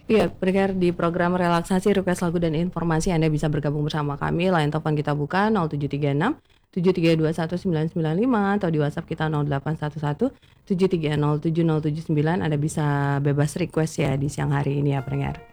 Iya, pendengar di program relaksasi request lagu dan informasi Anda bisa bergabung bersama kami. Line telepon kita buka 0736 7321 995 atau di WhatsApp kita 0811 7307079. Anda bisa bebas request ya di siang hari ini ya pendengar.